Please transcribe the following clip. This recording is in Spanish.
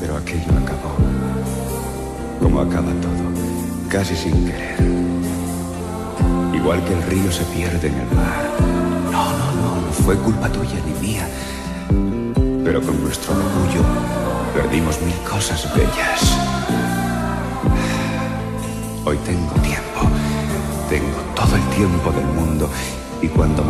Pero aquello acabó. Como acaba todo, casi sin querer. Igual que el río se pierde en el mar. No fue culpa tuya ni mía. Pero con nuestro orgullo perdimos mil cosas bellas. Hoy tengo tiempo. Tengo todo el tiempo del mundo. Y cuando